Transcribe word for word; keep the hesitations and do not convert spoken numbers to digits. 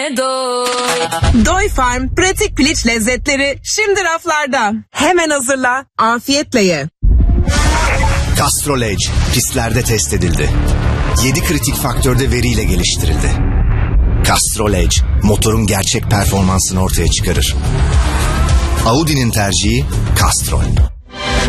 ye doy. Doy Farm pratik piliç lezzetleri şimdi raflarda. Hemen hazırla, afiyetle ye. Castrol Edge pistlerde test edildi. yedi kritik faktörde veriyle geliştirildi. Castrol Edge motorun gerçek performansını ortaya çıkarır. Audi'nin tercihi Castrol.